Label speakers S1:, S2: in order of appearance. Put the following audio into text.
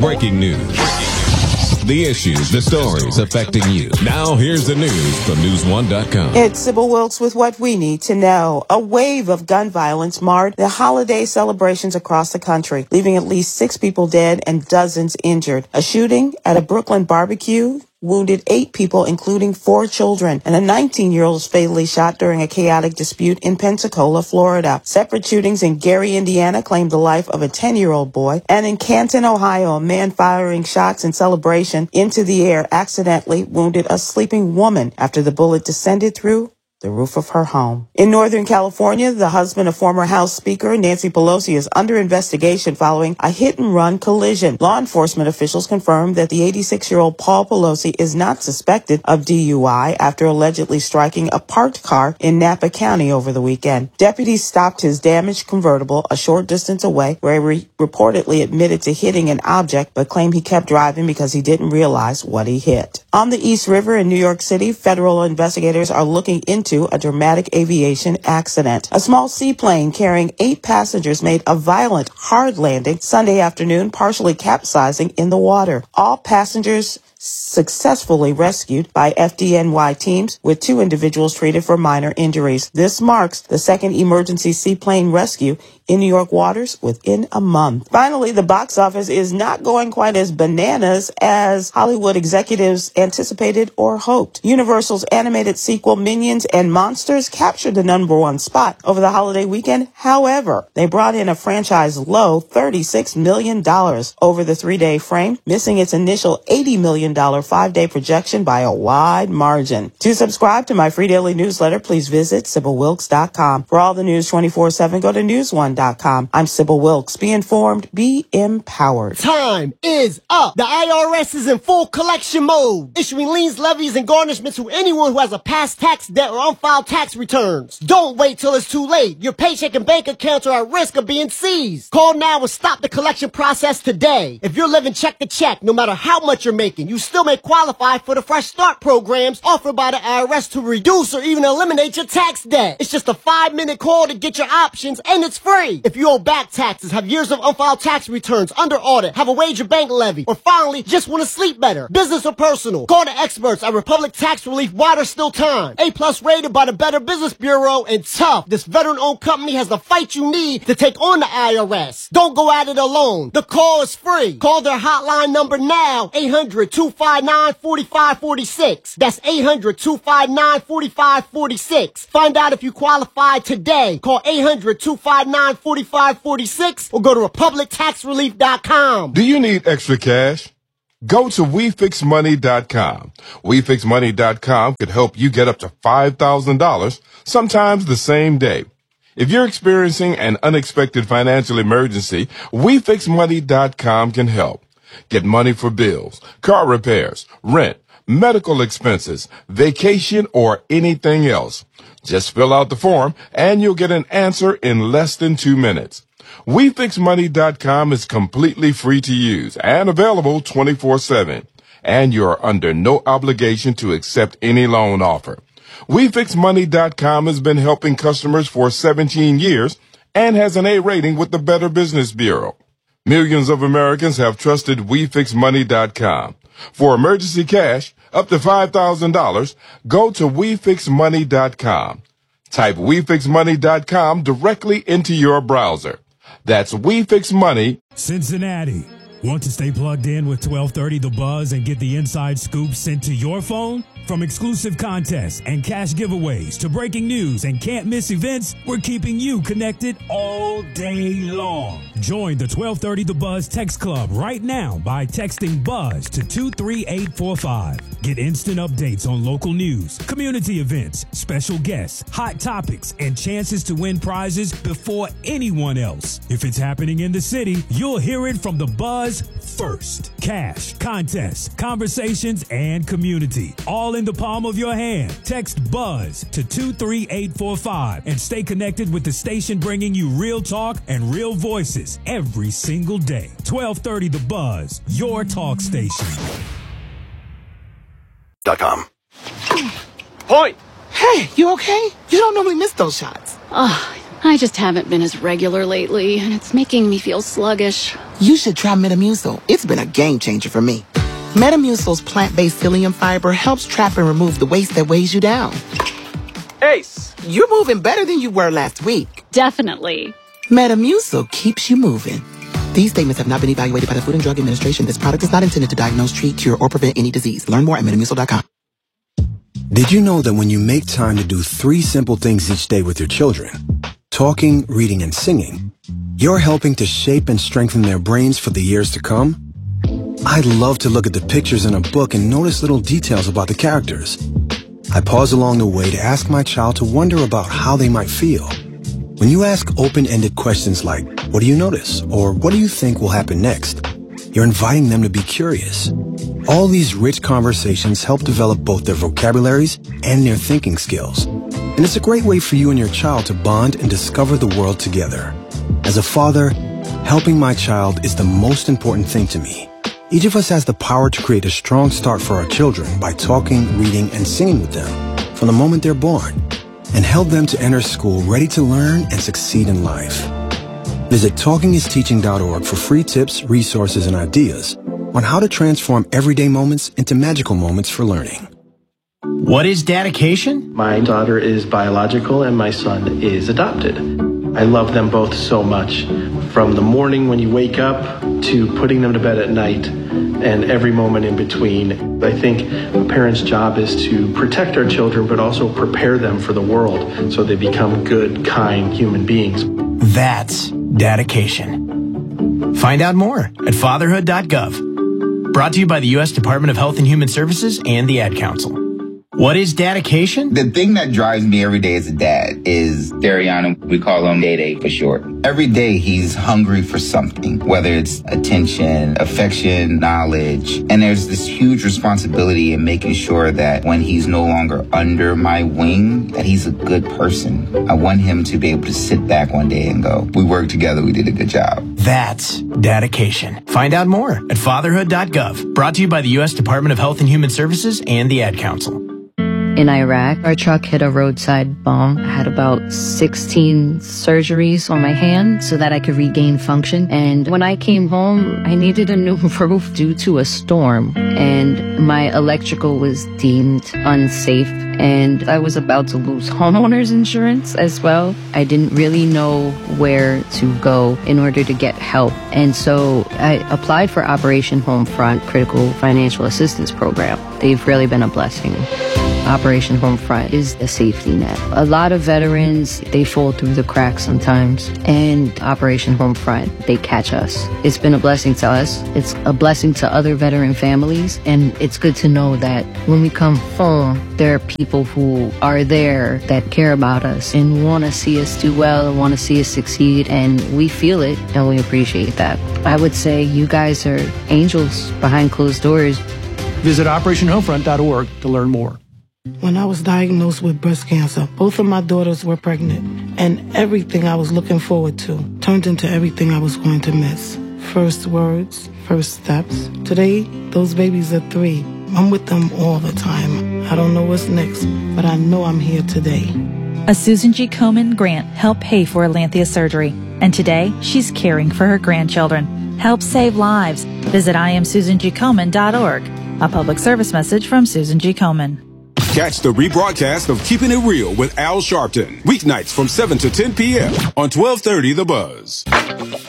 S1: Breaking news. The issues, the stories affecting you. Now here's the news from News1.com.
S2: It's Sybil Wilkes with what we need to know. A wave of gun violence marred the holiday celebrations across the country, leaving at least 6 people dead and dozens injured. A shooting at a Brooklyn barbecue wounded 8 people, including 4 children, and a 19-year-old was fatally shot during a chaotic dispute in Pensacola, Florida. Separate shootings in Gary, Indiana claimed the life of a 10-year-old boy, and in Canton, Ohio, a man firing shots in celebration into the air accidentally wounded a sleeping woman after the bullet descended through the roof of her home. In Northern California, the husband of former House Speaker Nancy Pelosi is under investigation following a hit-and-run collision. Law enforcement officials confirmed that the 86-year-old Paul Pelosi is not suspected of DUI after allegedly striking a parked car in Napa County over the weekend. Deputies stopped his damaged convertible a short distance away, where he reportedly admitted to hitting an object but claimed he kept driving because he didn't realize what he hit. On the East River in New York City, federal investigators are looking into a dramatic aviation accident. A small seaplane carrying 8 passengers made a violent, hard landing Sunday afternoon, partially capsizing in the water. All passengers successfully rescued by FDNY teams, with 2 individuals treated for minor injuries. This marks the second emergency seaplane rescue in New York waters within a month. Finally, the box office is not going quite as bananas as Hollywood executives anticipated or hoped. Universal's animated sequel Minions and Monsters captured the nomineral spot over the holiday weekend. However, they brought in a franchise low $36 million over the 3-day frame, missing its initial $80 million 5-day projection by a wide margin. To subscribe to my free daily newsletter, please visit SybilWilkes.com. For all the news 24/7, go to News1.com. I'm Sybil Wilkes. Be informed, be empowered.
S3: Time is up. The IRS is in full collection mode, issuing liens, levies, and garnishments to anyone who has a past tax debt or unfiled tax returns. Don't wait till it's too late. Your paycheck and bank accounts are at risk of being seized. Call now and stop the collection process today. If you're living check to check, no matter how much you're making, you still may qualify for the Fresh Start programs offered by the IRS to reduce or even eliminate your tax debt. It's just a 5-minute call to get your options, and it's free. If you owe back taxes, have years of unfiled tax returns, under audit, have a wage or bank levy, or finally just want to sleep better, business or personal, call the experts at Republic Tax Relief while there's still time. A+ rated by the Better Business Bureau, and tough. This veteran-owned company has the fight you need to take on the IRS. Don't go at it alone. The call is free. Call their hotline number now, 800-259-4546. That's 800-259-4546. Find out if you qualify today. Call 800-259-4546 or go to RepublicTaxRelief.com.
S4: Do you need extra cash? Go to WeFixMoney.com. WeFixMoney.com could help you get up to $5,000, sometimes the same day. If you're experiencing an unexpected financial emergency, WeFixMoney.com can help. Get money for bills, car repairs, rent, medical expenses, vacation, or anything else. Just fill out the form and you'll get an answer in less than 2 minutes. WeFixMoney.com is completely free to use and available 24/7. And you're under no obligation to accept any loan offer. WeFixMoney.com has been helping customers for 17 years and has an A rating with the Better Business Bureau. Millions of Americans have trusted WeFixMoney.com. For emergency cash, up to $5,000, go to WeFixMoney.com. Type WeFixMoney.com directly into your browser. That's WeFixMoney.
S5: Cincinnati. Want to stay plugged in with 1230 The Buzz and get the inside scoop sent to your phone? From exclusive contests and cash giveaways to breaking news and can't miss events, we're keeping you connected all day long. Join the 1230 The Buzz text club right now by texting BUZZ to 23845. Get instant updates on local news, community events, special guests, hot topics, and chances to win prizes before anyone else. If it's happening in the city, you'll hear it from The Buzz first. Cash, contests, conversations, and community, all in the palm of your hand. Text BUZZ to 23845 and stay connected with the station bringing you real talk and real voices every single day. 1230 The Buzz, your talk station.
S6: .com.
S7: Point!
S8: Hey, you okay? You don't normally miss those shots.
S9: I just haven't been as regular lately, and it's making me feel sluggish.
S8: You should try Metamucil. It's been a game changer for me. Metamucil's plant-based psyllium fiber helps trap and remove the waste that weighs you down.
S7: Ace!
S8: You're moving better than you were last week.
S6: Definitely.
S8: Metamucil keeps you moving. These statements have not been evaluated by the Food and Drug Administration. This product is not intended to diagnose, treat, cure, or prevent any disease. Learn more at Metamucil.com.
S9: Did you know that when you make time to do 3 simple things each day with your children, talking, reading, and singing, you're helping to shape and strengthen their brains for the years to come? I love to look at the pictures in a book and notice little details about the characters. I pause along the way to ask my child to wonder about how they might feel. When you ask open-ended questions like, what do you notice? Or what do you think will happen next? You're inviting them to be curious. All these rich conversations help develop both their vocabularies and their thinking skills. And it's a great way for you and your child to bond and discover the world together. As a father, helping my child is the most important thing to me. Each of us has the power to create a strong start for our children by talking, reading, and singing with them from the moment they're born, and help them to enter school ready to learn and succeed in life. Visit TalkingIsTeaching.org for free tips, resources, and ideas on how to transform everyday moments into magical moments for learning.
S10: What is dedication?
S11: My daughter is biological and my son is adopted. I love them both so much. From the morning when you wake up to putting them to bed at night and every moment in between. I think a parent's job is to protect our children, but also prepare them for the world so they become good, kind human beings.
S10: That's dedication. Find out more at fatherhood.gov. Brought to you by the U.S. Department of Health and Human Services and the Ad Council. What is dedication?
S12: The thing that drives me every day as a dad is Dariana. We call him Day for short. Every day he's hungry for something, whether it's attention, affection, knowledge. And there's this huge responsibility in making sure that when he's no longer under my wing, that he's a good person. I want him to be able to sit back one day and go, we worked together, we did a good job.
S10: That's dedication. Find out more at fatherhood.gov. Brought to you by the U.S. Department of Health and Human Services and the Ad Council.
S13: In Iraq, our truck hit a roadside bomb. I had about 16 surgeries on my hand so that I could regain function. And when I came home, I needed a new roof due to a storm. And my electrical was deemed unsafe. And I was about to lose homeowners insurance as well. I didn't really know where to go in order to get help. And so I applied for Operation Homefront Critical Financial Assistance Program. They've really been a blessing. Operation Homefront is a safety net. A lot of veterans, they fall through the cracks sometimes, and Operation Homefront, they catch us. It's been a blessing to us. It's a blessing to other veteran families, and it's good to know that when we come home, there are people who are there that care about us and want to see us do well and want to see us succeed, and we feel it, and we appreciate that. I would say you guys are angels behind closed doors.
S14: Visit OperationHomefront.org to learn more.
S8: When I was diagnosed with breast cancer, both of my daughters were pregnant, and everything I was looking forward to turned into everything I was going to miss. First words, first steps. Today, those babies are 3. I'm with them all the time. I don't know what's next, but I know I'm here today.
S15: A Susan G. Komen grant helped pay for Alanthea surgery, and today she's caring for her grandchildren. Help save lives. Visit IamSusanGKomen.org. A public service message from Susan G. Komen.
S1: Catch the rebroadcast of Keeping It Real with Al Sharpton, weeknights from 7 to 10 p.m. on 1230 The Buzz.